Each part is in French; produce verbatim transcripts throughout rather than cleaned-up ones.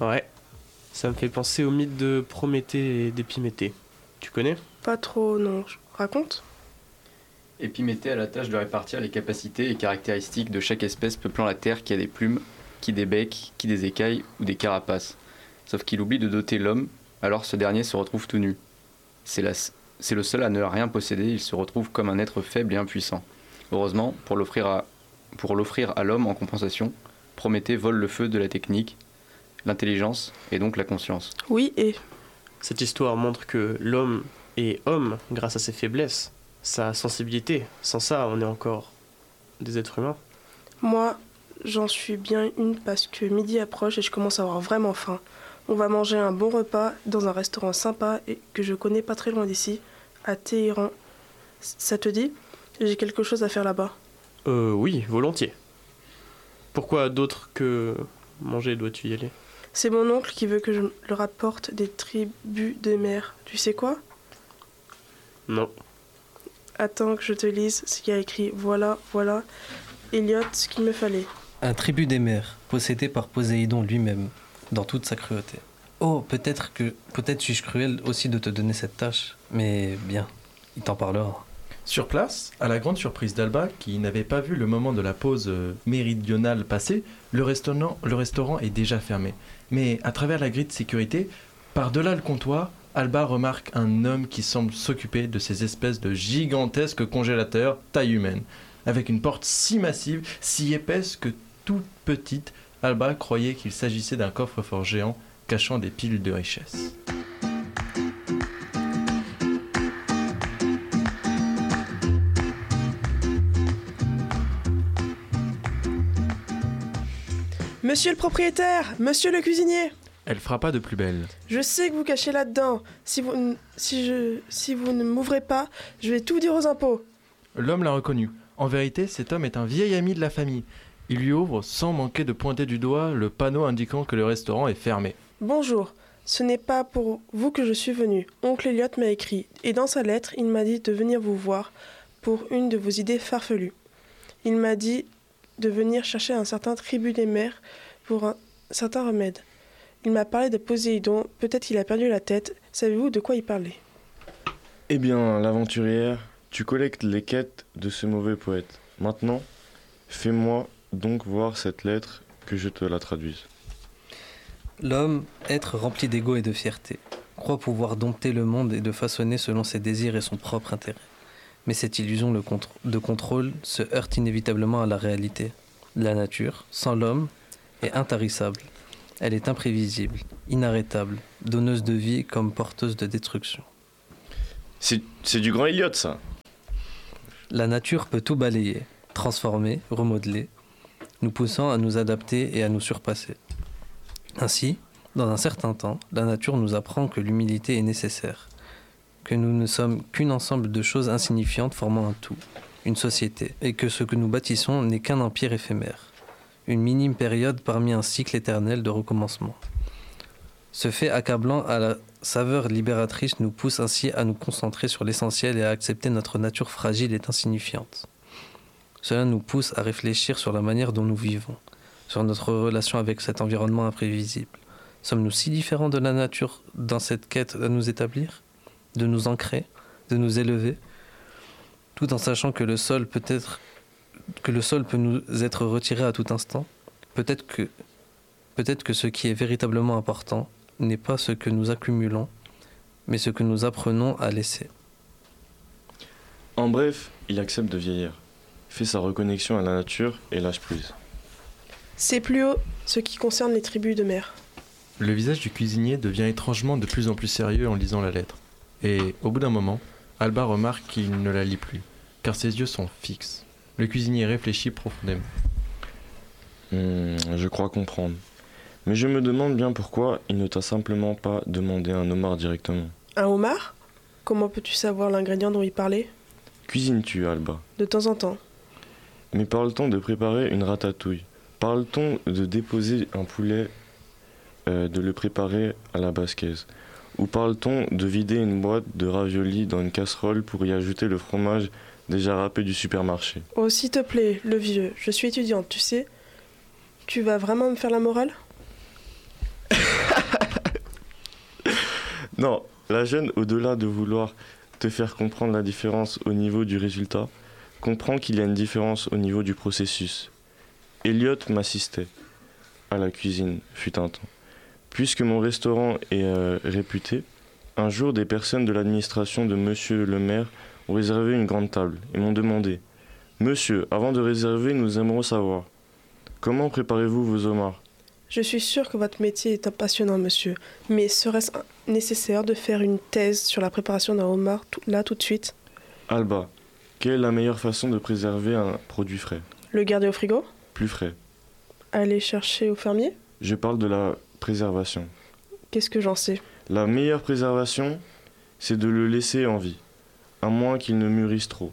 Ouais, ça me fait penser au mythe de Prométhée et d'Épiméthée. Tu connais ? Pas trop, non. Raconte. Épiméthée a la tâche de répartir les capacités et caractéristiques de chaque espèce peuplant la Terre qui a des plumes, qui des becs, qui des écailles ou des carapaces. Sauf qu'il oublie de doter l'homme, alors ce dernier se retrouve tout nu. C'est, la, c'est le seul à ne rien posséder, il se retrouve comme un être faible et impuissant. Heureusement, pour l'offrir à, pour l'offrir à l'homme en compensation, Prométhée vole le feu de la technique, l'intelligence et donc la conscience. Oui, et Cette histoire montre que l'homme est homme grâce à ses faiblesses, sa sensibilité. Sans ça, on est encore des êtres humains. moi, j'en suis bien une parce que midi approche et je commence à avoir vraiment faim. On va manger un bon repas dans un restaurant sympa et que je connais pas très loin d'ici, à Téhéran. Ça te dit ? J'ai quelque chose à faire là-bas. Euh, oui, volontiers. Pourquoi d'autre que manger dois-tu y aller ? C'est mon oncle qui veut que je le rapporte des tribus de mer. Tu sais quoi ? Non. Attends que je te lise ce qu'il y a écrit. Voilà, voilà, Elliot, ce qu'il me fallait. Un tribut des mers, possédé par Poséidon lui-même, dans toute sa cruauté. Oh, peut-être que peut-être suis-je cruel aussi de te donner cette tâche, mais bien, il t'en parlera. Sur place, à la grande surprise d'Alba, qui n'avait pas vu le moment de la pause euh, méridionale passer, le restaurant, le restaurant est déjà fermé. Mais à travers la grille de sécurité, par-delà le comptoir, Alba remarque un homme qui semble s'occuper de ces espèces de gigantesques congélateurs taille humaine, avec une porte si massive, si épaisse que toute petite, Alba croyait qu'il s'agissait d'un coffre-fort géant cachant des piles de richesses. Monsieur le propriétaire, monsieur le cuisinier, Elle frappa de plus belle. je sais que vous cachez là-dedans. Si vous, n- si, je, si vous ne m'ouvrez pas, je vais tout dire aux impôts. L'homme la reconnut. En vérité, cet homme est un vieil ami de la famille. Il lui ouvre sans manquer de pointer du doigt le panneau indiquant que le restaurant est fermé. Bonjour, ce n'est pas pour vous que je suis venu. Oncle Elliot m'a écrit, et dans sa lettre, il m'a dit de venir vous voir pour une de vos idées farfelues. Il m'a dit de venir chercher un certain tribut des mers pour un certain remède. Il m'a parlé de Poséidon, peut-être qu'il a perdu la tête. Savez-vous de quoi il parlait ? Eh bien, l'aventurière, tu collectes les quêtes de ce mauvais poète. Maintenant, fais-moi donc voir cette lettre que je te la traduise. L'homme, être rempli d'ego et de fierté, croit pouvoir dompter le monde et de façonner selon ses désirs et son propre intérêt. Mais cette illusion de contr- de contrôle se heurte inévitablement à la réalité. La nature, sans l'homme, est intarissable. Elle est imprévisible, inarrêtable, donneuse de vie comme porteuse de destruction. C'est, c'est du grand Elliot, ça. La nature peut tout balayer, transformer, remodeler, nous poussant à nous adapter et à nous surpasser. Ainsi, dans un certain temps, la nature nous apprend que l'humilité est nécessaire, que nous ne sommes qu'un ensemble de choses insignifiantes formant un tout, une société, et que ce que nous bâtissons n'est qu'un empire éphémère, une minime période parmi un cycle éternel de recommencement. Ce fait accablant à la saveur libératrice nous pousse ainsi à nous concentrer sur l'essentiel et à accepter notre nature fragile et insignifiante. Cela nous pousse à réfléchir sur la manière dont nous vivons, sur notre relation avec cet environnement imprévisible. Sommes-nous si différents de la nature dans cette quête à nous établir, de nous ancrer, de nous élever, tout en sachant que le sol peut être, que le sol peut nous être retiré à tout instant? Peut-être que, peut-être que ce qui est véritablement important n'est pas ce que nous accumulons, mais ce que nous apprenons à laisser. En bref, il accepte de vieillir, fait sa reconnexion à la nature et lâche prise. C'est plus haut ce qui concerne les tribus de mer. Le visage du cuisinier devient étrangement de plus en plus sérieux en lisant la lettre. Et, au bout d'un moment, Alba remarque qu'il ne la lit plus, car ses yeux sont fixes. Le cuisinier réfléchit profondément. Hmm, je crois comprendre. Mais je me demande bien pourquoi il ne t'a simplement pas demandé un homard directement. Un homard ? Comment peux-tu savoir l'ingrédient dont il parlait ? Cuisines-tu, Alba ? De temps en temps. Mais parle-t-on de préparer une ratatouille ? Parle-t-on de déposer un poulet, euh, de le préparer à la basquaise ? Ou parle-t-on de vider une boîte de raviolis dans une casserole pour y ajouter le fromage déjà râpé du supermarché ? Oh, s'il te plaît, le vieux, je suis étudiante, tu sais. Tu vas vraiment me faire la morale ? Non, la jeune, au-delà de vouloir te faire comprendre la différence au niveau du résultat, comprend qu'il y a une différence au niveau du processus. Elliot m'assistait à la cuisine, fut un temps. Puisque mon restaurant est euh, réputé, un jour des personnes de l'administration de monsieur le maire ont réservé une grande table et m'ont demandé « Monsieur, avant de réserver, nous aimerons savoir, comment préparez-vous vos homards ?» Je suis sûre que votre métier est passionnant, monsieur, mais serait-ce nécessaire de faire une thèse sur la préparation d'un homard tout, là tout de suite? Alba, quelle est la meilleure façon de préserver un produit frais? Le garder au frigo? Plus frais. Aller chercher au fermier? Je parle de la préservation. Qu'est-ce que j'en sais? La meilleure préservation, c'est de le laisser en vie, à moins qu'il ne mûrisse trop.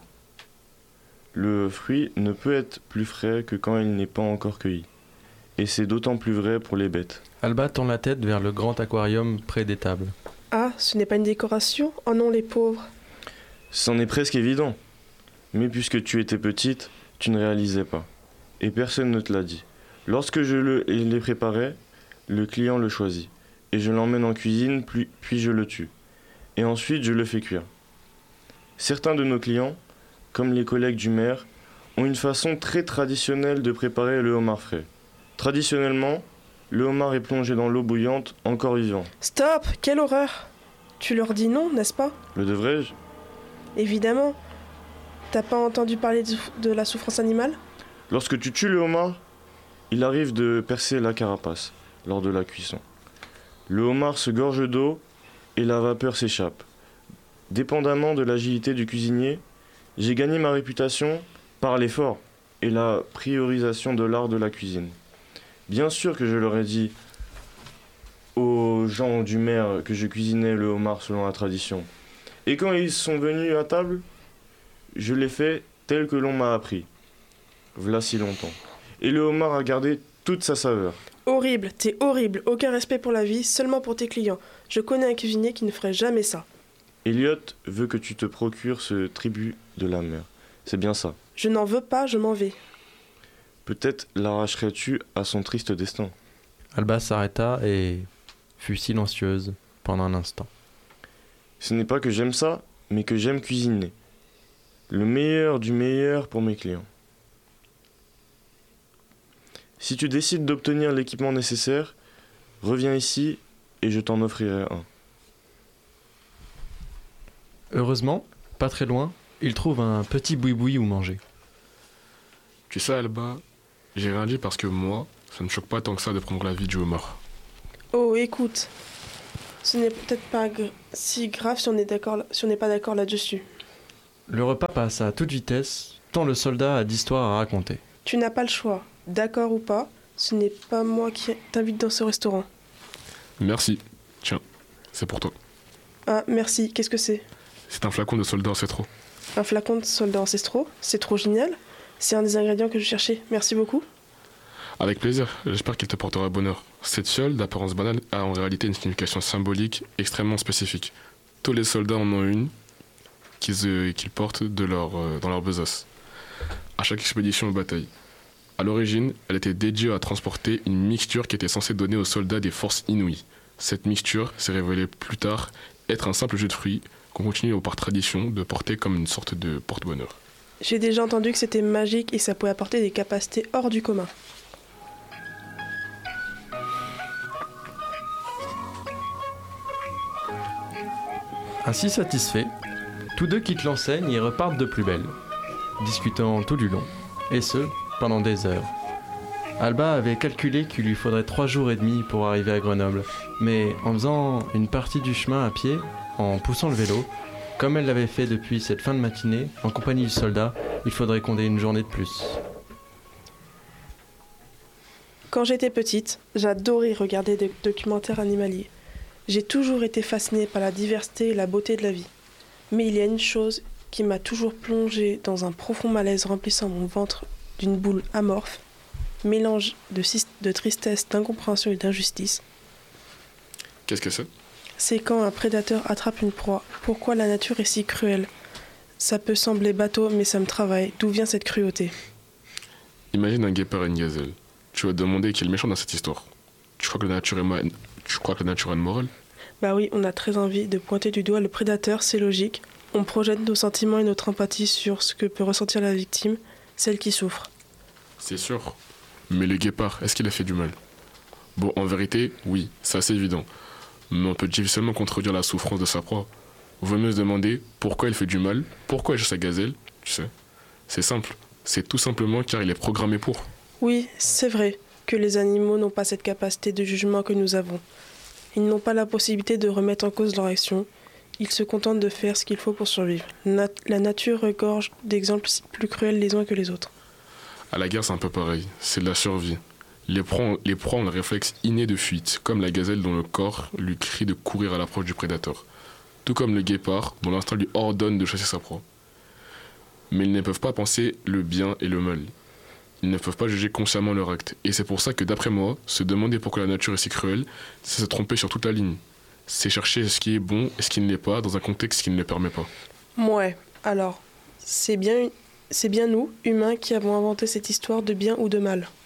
Le fruit ne peut être plus frais que quand il n'est pas encore cueilli. Et c'est d'autant plus vrai pour les bêtes. Alba tend la tête vers le grand aquarium près des tables. Ah, ce n'est pas une décoration? Oh non, les pauvres. C'en est presque évident. Mais puisque tu étais petite, tu ne réalisais pas. Et personne ne te l'a dit. Lorsque je le, les préparais, le client le choisit. Et je l'emmène en cuisine, puis, puis je le tue. Et ensuite, je le fais cuire. Certains de nos clients, comme les collègues du maire, ont une façon très traditionnelle de préparer le homard frais. Traditionnellement, le homard est plongé dans l'eau bouillante, encore vivant. Stop! Quelle horreur! Tu leur dis non, n'est-ce pas? Le devrais-je? Évidemment. T'as pas entendu parler de, de la souffrance animale? Lorsque tu tues le homard, il arrive de percer la carapace lors de la cuisson. Le homard se gorge d'eau et la vapeur s'échappe. Dépendamment de l'agilité du cuisinier, j'ai gagné ma réputation par l'effort et la priorisation de l'art de la cuisine. Bien sûr que je leur ai dit aux gens du maire que je cuisinais le homard selon la tradition. Et quand ils sont venus à table, je l'ai fait tel que l'on m'a appris. V'là si longtemps. Et le homard a gardé toute sa saveur. Horrible, t'es horrible, aucun respect pour la vie, seulement pour tes clients. Je connais un cuisinier qui ne ferait jamais ça. Elliot veut que tu te procures ce tribut de la mer. C'est bien ça. Je n'en veux pas, je m'en vais. Peut-être l'arracherais-tu à son triste destin. Alba s'arrêta et fut silencieuse pendant un instant. Ce n'est pas que j'aime ça, mais que j'aime cuisiner. Le meilleur du meilleur pour mes clients. Si tu décides d'obtenir l'équipement nécessaire, reviens ici et je t'en offrirai un. Heureusement, pas très loin, il trouve un petit boui-boui où manger. Tu sais, Alba, j'ai rien dit parce que moi, ça ne me choque pas tant que ça de prendre la vie du homard. Oh, écoute, ce n'est peut-être pas gr- si grave si on est d'accord, si on n'est pas d'accord là-dessus. Le repas passe à toute vitesse, tant le soldat a d'histoires à raconter. Tu n'as pas le choix, d'accord ou pas, ce n'est pas moi qui t'invite dans ce restaurant. Merci. Tiens, c'est pour toi. Ah, merci, qu'est-ce que c'est? C'est un flacon de soldats ancestraux. Un flacon de soldats ancestraux? C'est trop génial. C'est un des ingrédients que je cherchais, merci beaucoup. Avec plaisir, j'espère qu'il te portera bonheur. Cette fiole, d'apparence banale, a en réalité une signification symbolique extrêmement spécifique. Tous les soldats en ont une qu'ils, euh, qu'ils portent de leur, euh, dans leur besace, à chaque expédition aux batailles. À l'origine, elle était dédiée à transporter une mixture qui était censée donner aux soldats des forces inouïes. Cette mixture s'est révélée plus tard être un simple jus de fruits qu'on continue par tradition de porter comme une sorte de porte-bonheur. J'ai déjà entendu que c'était magique et ça pouvait apporter des capacités hors du commun. Ainsi satisfaits, tous deux quittent l'enseigne et repartent de plus belle, discutant tout du long, et ce, pendant des heures. Alba avait calculé qu'il lui faudrait trois jours et demi pour arriver à Grenoble, mais en faisant une partie du chemin à pied, en poussant le vélo, comme elle l'avait fait depuis cette fin de matinée, en compagnie du soldat, il faudrait compter une journée de plus. Quand j'étais petite, j'adorais regarder des documentaires animaliers. J'ai toujours été fascinée par la diversité et la beauté de la vie. Mais il y a une chose qui m'a toujours plongée dans un profond malaise remplissant mon ventre d'une boule amorphe, mélange de, de tristesse, d'incompréhension et d'injustice. Qu'est-ce que c'est ? C'est quand un prédateur attrape une proie. Pourquoi la nature est si cruelle? Ça peut sembler bateau, mais ça me travaille. D'où vient cette cruauté? Imagine un guépard et une gazelle. Tu vas te demander qui est le méchant dans cette histoire. Tu crois que la nature est, ma... tu crois que la nature a une morale? Bah oui, on a très envie de pointer du doigt le prédateur, c'est logique. On projette nos sentiments et notre empathie sur ce que peut ressentir la victime, celle qui souffre. C'est sûr. Mais le guépard, est-ce qu'il a fait du mal? Bon, en vérité, oui, c'est assez évident. Mais on peut difficilement contredire la souffrance de sa proie. Vaut mieux se demander pourquoi il fait du mal, pourquoi il chasse la gazelle, tu sais. C'est simple. C'est tout simplement car il est programmé pour. Oui, c'est vrai que les animaux n'ont pas cette capacité de jugement que nous avons. Ils n'ont pas la possibilité de remettre en cause leur action. Ils se contentent de faire ce qu'il faut pour survivre. Nat- la nature regorge d'exemples plus cruels les uns que les autres. À la guerre, c'est un peu pareil. C'est de la survie. Les proies, les proies ont le réflexe inné de fuite, comme la gazelle dont le corps lui crie de courir à l'approche du prédateur. Tout comme le guépard, dont l'instinct lui ordonne de chasser sa proie. Mais ils ne peuvent pas penser le bien et le mal. Ils ne peuvent pas juger consciemment leur acte. Et c'est pour ça que, d'après moi, se demander pourquoi la nature est si cruelle, c'est se tromper sur toute la ligne. C'est chercher ce qui est bon et ce qui ne l'est pas dans un contexte qui ne le permet pas. Ouais, alors, c'est bien, c'est bien nous, humains, qui avons inventé cette histoire de bien ou de mal.